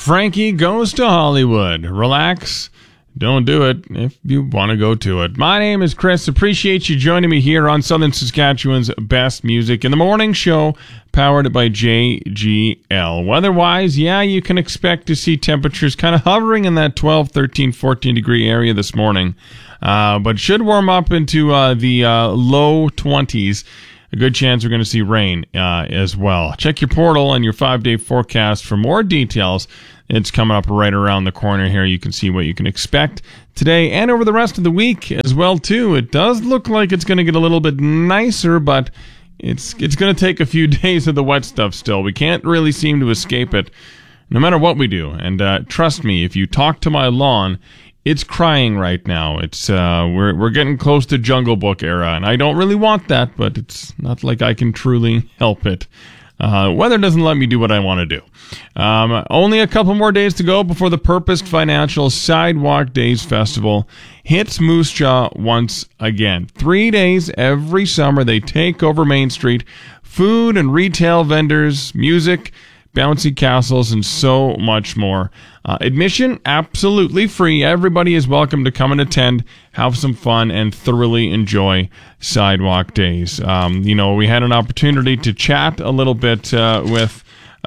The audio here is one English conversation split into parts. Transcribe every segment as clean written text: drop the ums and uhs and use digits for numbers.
Frankie Goes to Hollywood. Relax. Don't do it if you want to go to it. My name is Chris. Appreciate you joining me here on Southern Saskatchewan's best music in the morning show, powered by JGL. Weather-wise, you can expect to see temperatures kind of hovering in that 12, 13, 14 degree area this morning, but should warm up into the low 20s. A good chance we're going to see rain as well. Check your portal and your 5-day forecast for more details. It's coming up right around the corner here. You can see what you can expect today and over the rest of the week as well, too. It does look like it's going to get a little bit nicer, but it's going to take a few days of the wet stuff still. We can't really seem to escape it no matter what we do. And trust me, if you talk to my lawn, it's crying right now. It's we're getting close to Jungle Book era, and I don't really want that, but it's not like I can truly help it. Weather doesn't let me do what I want to do. Only a couple more days to go before the Purposed Financial Sidewalk Days Festival hits Moose Jaw once again. 3 days every summer, they take over Main Street. Food and retail vendors, music, bouncy castles, and so much more. Admission, absolutely free. Everybody is welcome to come and attend, have some fun, and thoroughly enjoy Sidewalk Days. We had an opportunity to chat a little bit with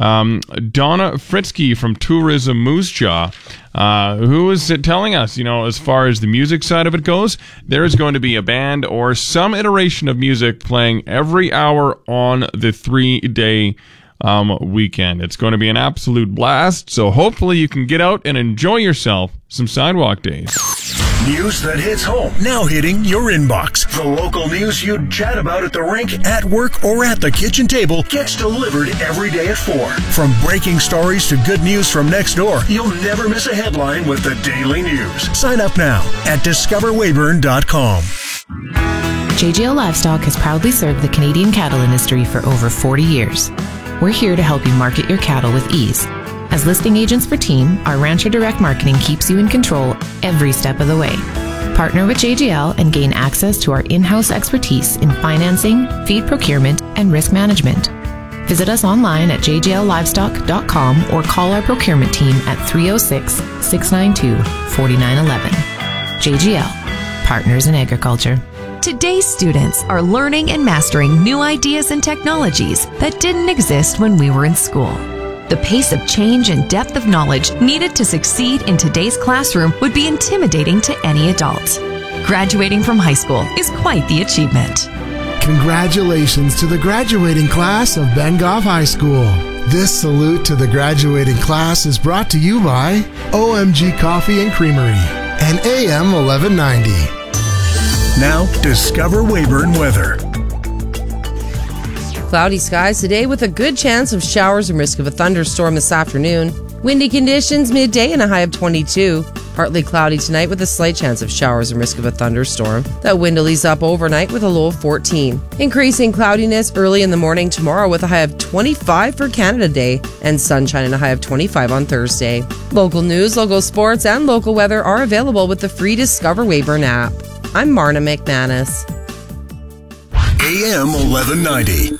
Donna Fritzke from Tourism Moose Jaw, who was telling us, as far as the music side of it goes, there is going to be a band or some iteration of music playing every hour on the 3-day weekend. It's going to be an absolute blast, so hopefully you can get out and enjoy yourself some Sidewalk Days. News that hits home, now hitting your inbox. The local news you'd chat about at the rink, at work, or at the kitchen table gets delivered every day at 4. From breaking stories to good news from next door, you'll never miss a headline with the Daily News. Sign up now at discoverweyburn.com. JGL Livestock has proudly served the Canadian cattle industry for over 40 years. We're here to help you market your cattle with ease. As listing agents for Team, our Rancher Direct Marketing keeps you in control every step of the way. Partner with JGL and gain access to our in-house expertise in financing, feed procurement, and risk management. Visit us online at jgllivestock.com or call our procurement team at 306-692-4911. JGL, Partners in Agriculture. Today's students are learning and mastering new ideas and technologies that didn't exist when we were in school. The pace of change and depth of knowledge needed to succeed in today's classroom would be intimidating to any adult. Graduating from high school is quite the achievement. Congratulations to the graduating class of Bengoff High School. This salute to the graduating class is brought to you by OMG Coffee and Creamery and AM 1190. Now, Discover Weyburn weather. Cloudy skies today with a good chance of showers and risk of a thunderstorm this afternoon. Windy conditions midday and a high of 22. Partly cloudy tonight with a slight chance of showers and risk of a thunderstorm. That wind will ease up overnight with a low of 14. Increasing cloudiness early in the morning tomorrow with a high of 25 for Canada Day and sunshine and a high of 25 on Thursday. Local news, local sports, and local weather are available with the free Discover Weyburn app. I'm Marna McManus. AM 1190.